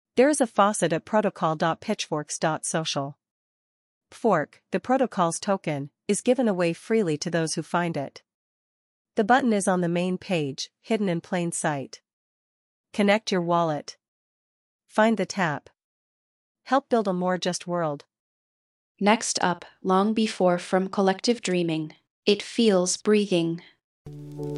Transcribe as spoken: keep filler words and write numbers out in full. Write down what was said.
There is a faucet at protocol dot pitchforks dot social. Fork, the protocol's token, is given away freely to those who find it. The button is on the main page, hidden in plain sight. Connect your wallet. Find the tap. Help build a more just world. Next up, Long Before from Collective Dreaming. It feels breathing.